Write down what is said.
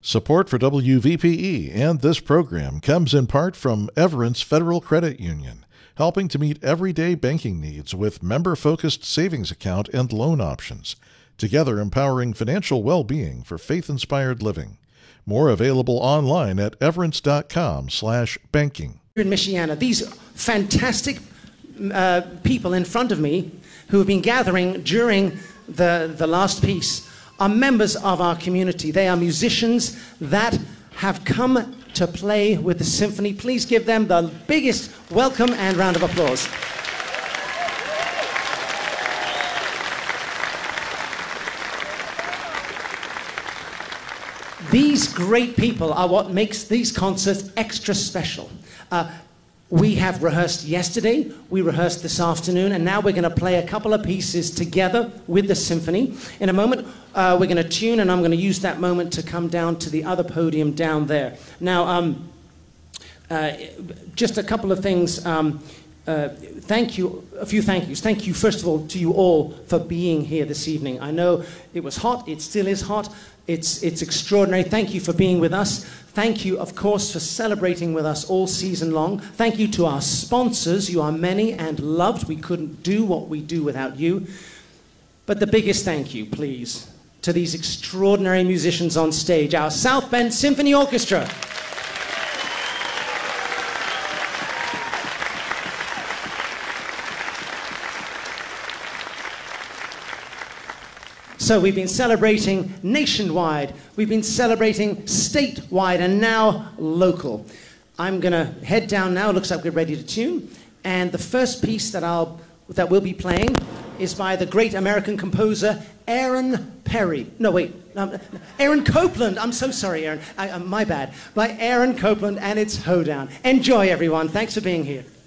Support for WVPE and this program comes in part from Everence Federal Credit Union, helping to meet everyday banking needs with member-focused savings account and loan options, together empowering financial well-being for faith-inspired living. More available online at everence.com/banking. In Michiana, these fantastic people in front of me who have been gathering during the last piece are members of our community. They are musicians that have come to play with the symphony. Please give them the biggest welcome and round of applause. These great people are what makes these concerts extra special. We have rehearsed yesterday, we rehearsed this afternoon, and now we're going to play a couple of pieces together with the symphony. In a moment, we're going to tune, and I'm going to use that moment to come down to the other podium down there. Now, just a couple of things. Thank you, a few thank yous. Thank you, first of all, to you all for being here this evening. I know it was hot, it still is hot. It's extraordinary. Thank you for being with us. Thank you, of course, for celebrating with us all season long. Thank you to our sponsors. You are many and loved. We couldn't do what we do without you. But the biggest thank you, please, to these extraordinary musicians on stage, our South Bend Symphony Orchestra. So we've been celebrating nationwide, we've been celebrating statewide, and now local. I'm going to head down now. It looks like we're ready to tune. And the first piece that we'll be playing is by the great American composer Aaron Perry. No, wait. Aaron Copland. I'm so sorry, Aaron. My bad. By Aaron Copland, and it's Hoedown. Enjoy, everyone. Thanks for being here.